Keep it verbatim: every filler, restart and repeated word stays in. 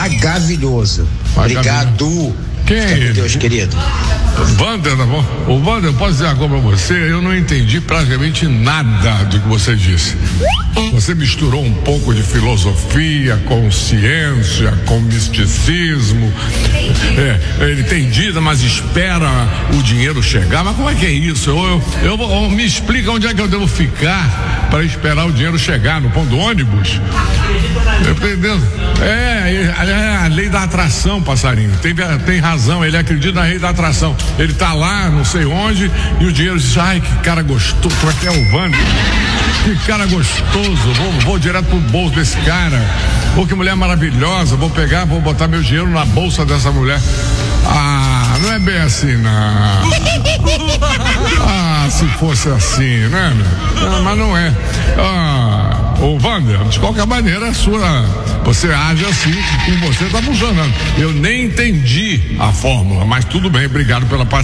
Maravilhoso. Obrigado. Quem é ele? Deus, querido. Wander, tá bom? Ô, Wander, eu posso dizer agora pra você, eu não entendi praticamente nada do que você disse. Você misturou um pouco de filosofia com ciência, com misticismo. É, ele tem dívida, mas espera o dinheiro chegar. Mas como é que é isso? Eu, eu, eu, eu me explica onde é que eu devo ficar para esperar o dinheiro chegar, no ponto do ônibus? Entendeu? É, é a lei da atração, passarinho. Tem, tem razão, ele acredita na lei da atração. Ele tá lá, não sei onde, e o dinheiro diz, ai, que cara gostoso, tu é o Wander. Que cara gostoso, vou, vou direto pro bolso desse cara. Pô, que mulher maravilhosa, vou pegar, vou botar meu dinheiro na bolsa dessa mulher. Ah, não é bem assim, não. Ah, se fosse assim, né, meu? Não, mas não é. Ah, ô Wander, de qualquer maneira, a sua, você age assim, com você tá funcionando. Eu nem entendi a fórmula, mas tudo bem, obrigado pela participação.